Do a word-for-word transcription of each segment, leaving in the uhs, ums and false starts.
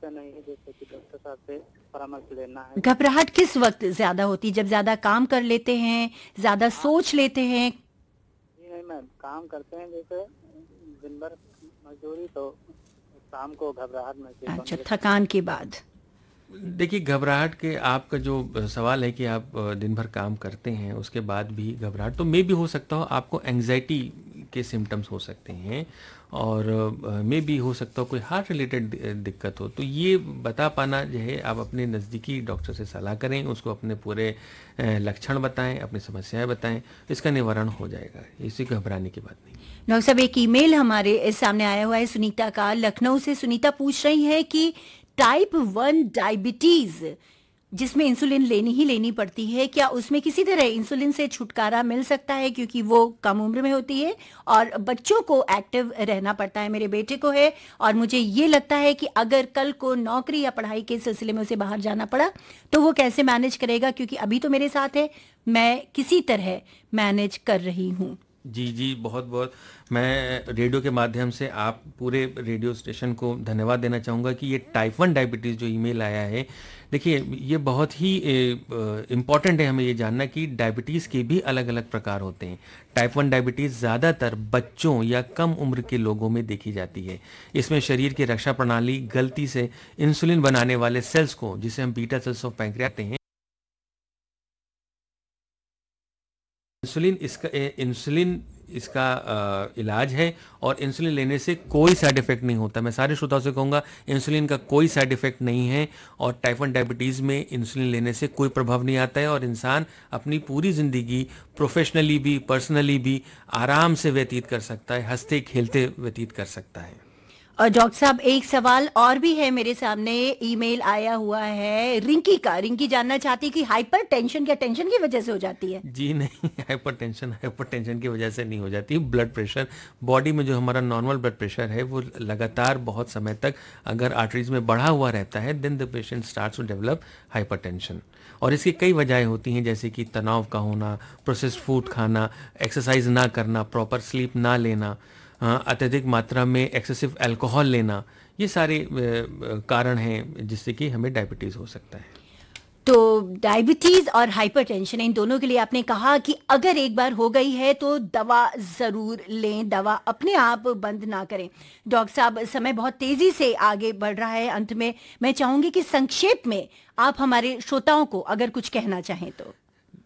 समस्या नहीं है, जैसे कि डॉक्टर साहब से परामर्श लेना है। घबराहट किस वक्त ज्यादा होती है? जब ज्यादा काम कर लेते हैं, ज्यादा हाँ सोच लेते हैं? जी नहीं मैम, काम करते हैं जैसे दिन भर मजदूरी, तो शाम को घबराहट महसूस अच्छा, होने लगती है। थकान के बाद। देखिए, घबराहट के आपका जो अ, सवाल है कि आप अ, दिन भर काम करते हैं उसके बाद भी घबराहट, तो मे भी हो सकता हो आपको एंग्जाइटी के सिम्टम्स हो सकते हैं, और मे भी हो सकता हो कोई हार्ट रिलेटेड दिक्कत हो। तो ये बता पाना जो है, आप अपने नज़दीकी डॉक्टर से सलाह करें, उसको अपने पूरे अ, लक्षण बताएं, अपनी समस्याएं बताएं, इसका निवारण हो जाएगा। इसी घबराने की बात नहीं। डॉक्टर साहब, एक ईमेल हमारे सामने आया हुआ है सुनीता का, लखनऊ से। सुनीता पूछ रही है कि टाइप वन डायबिटीज जिसमें इंसुलिन लेनी ही लेनी पड़ती है, क्या उसमें किसी तरह इंसुलिन से छुटकारा मिल सकता है? क्योंकि वो कम उम्र में होती है और बच्चों को एक्टिव रहना पड़ता है। मेरे बेटे को है, और मुझे ये लगता है कि अगर कल को नौकरी या पढ़ाई के सिलसिले में उसे बाहर जाना पड़ा तो वो कैसे मैनेज करेगा? क्योंकि अभी तो मेरे साथ है, मैं किसी तरह मैनेज कर रही हूँ। जी जी, बहुत बहुत मैं रेडियो के माध्यम से आप पूरे रेडियो स्टेशन को धन्यवाद देना चाहूँगा कि ये टाइप वन डायबिटीज़ जो ईमेल आया है, देखिए ये बहुत ही इम्पॉर्टेंट है हमें ये जानना कि डायबिटीज़ के भी अलग अलग प्रकार होते हैं। टाइप वन डायबिटीज़ ज़्यादातर बच्चों या कम उम्र के लोगों में देखी जाती है। इसमें शरीर की रक्षा प्रणाली गलती से इंसुलिन बनाने वाले सेल्स को, जिसे हम बीटा सेल्स ऑफ पैंक्रियास कहते हैं, इंसुलिन इसका इंसुलिन इसका आ, इलाज है, और इंसुलिन लेने से कोई साइड इफेक्ट नहीं होता। मैं सारे श्रोताओं से कहूँगा, इंसुलिन का कोई साइड इफेक्ट नहीं है, और टाइप वन डायबिटीज़ में इंसुलिन लेने से कोई प्रभाव नहीं आता है, और इंसान अपनी पूरी ज़िंदगी प्रोफेशनली भी पर्सनली भी आराम से व्यतीत कर सकता है, हंसते खेलते व्यतीत कर सकता है। और डॉक्टर साहब, एक सवाल और भी है मेरे सामने, ईमेल आया हुआ है रिंकी का। रिंकी जानना चाहती है कि हाइपर टेंशन क्या टेंशन की वजह से हो जाती है? जी नहीं, हाइपरटेंशन हाइपरटेंशन की वजह से नहीं हो जाती। ब्लड प्रेशर, बॉडी में जो हमारा नॉर्मल ब्लड प्रेशर है वो लगातार बहुत समय तक अगर आर्टरीज में बढ़ा हुआ रहता है, then the patient starts to develop hypertension. और इसकी कई वजहें होती हैं, जैसे कि तनाव का होना, प्रोसेस्ड फूड खाना, एक्सरसाइज ना करना, प्रॉपर स्लीप ना लेना, अत्यधिक मात्रा में एक्सेसिव अल्कोहल लेना, ये सारे कारण हैं जिससे कि हमें डायबिटीज़ हो सकता है। तो डायबिटीज और हाइपरटेंशन, इन दोनों के लिए आपने कहा कि अगर एक बार हो गई है तो दवा जरूर लें, दवा अपने आप बंद ना करें। डॉक्टर साहब, समय बहुत तेजी से आगे बढ़ रहा है, अंत में मैं चाहूंगी कि संक्षेप में आप हमारे श्रोताओं को अगर कुछ कहना चाहें तो।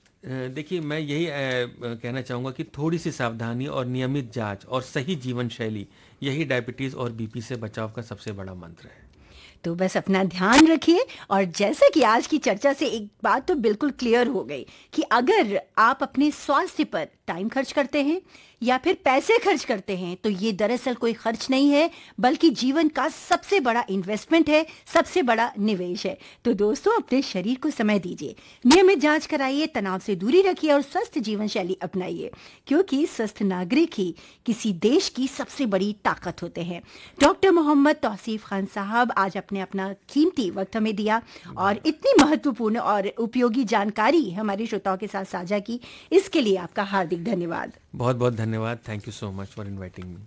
देखिए, मैं यही कहना चाहूँगा कि थोड़ी सी सावधानी और नियमित जांच और सही जीवन शैली, यही डायबिटीज़ और बीपी से बचाव का सबसे बड़ा मंत्र है। तो बस अपना ध्यान रखिए। और जैसा कि आज की चर्चा से एक बात तो बिल्कुल क्लियर हो गई कि अगर आप अपने स्वास्थ्य पर टाइम खर्च करते हैं या फिर पैसे खर्च करते हैं तो ये दरअसल कोई खर्च नहीं है, बल्कि जीवन का सबसे बड़ा इन्वेस्टमेंट है, सबसे बड़ा निवेश है। तो दोस्तों, अपने शरीर को समय दीजिए, नियमित जांच कराइए, तनाव से दूरी रखिए और स्वस्थ जीवन शैली अपनाइए, क्योंकि स्वस्थ नागरिक ही किसी देश की सबसे बड़ी ताकत होते हैं। डॉक्टर मोहम्मद तौसीफ खान साहब आज अपने अपना कीमती वक्त हमें दिया और इतनी महत्वपूर्ण और उपयोगी जानकारी हमारे श्रोताओं के साथ साझा की, इसके लिए आपका हार्दिक धन्यवाद। बहुत बहुत धन्यवाद। Thank you so much for inviting me.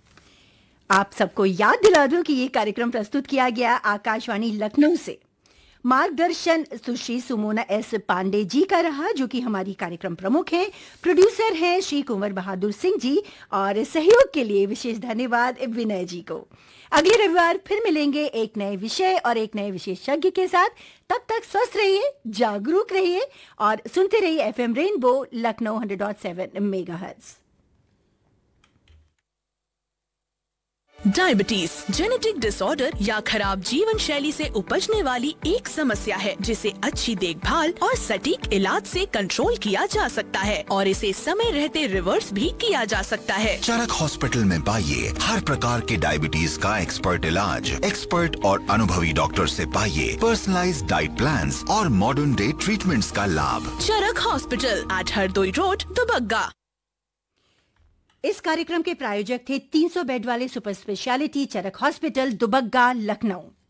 आप सबको याद दिला दूं कि ये कार्यक्रम प्रस्तुत किया गया आकाशवाणी लखनऊ से। मार्गदर्शन सुश्री सुमोना एस पांडे जी का रहा, जो कि हमारी कार्यक्रम प्रमुख हैं। प्रोड्यूसर हैं श्री कुंवर बहादुर सिंह जी, और सहयोग के लिए विशेष धन्यवाद विनय जी को। अगले रविवार फिर मिलेंगे एक नए विषय और एक नए विशेषज्ञ के साथ। तब तक स्वस्थ रहिए, जागरूक रहिए और सुनते रहिए FM rainbow Lucknow hundred point seven megahertz. Diabetes genetic disorder या खराब जीवन शैली से उपजने वाली एक समस्या है, जिसे अच्छी देखभाल और सटीक इलाज से कंट्रोल किया जा सकता है और इसे समय रहते रिवर्स भी किया जा सकता है। चरक हॉस्पिटल में पाइए हर प्रकार के डायबिटीज का एक्सपर्ट इलाज, एक्सपर्ट और अनुभवी डॉक्टर से पाइए पर्सनलाइज्ड डाइट प्लान्स और मॉडर्न डे ट्रीटमेंट्स का लाभ। चरक hospital eight Hardoi road, Dubagga. इस कार्यक्रम के प्रायोजक थे तीन सौ बेड वाले सुपर स्पेशलिटी चरक हॉस्पिटल, दुबग्गा, लखनऊ।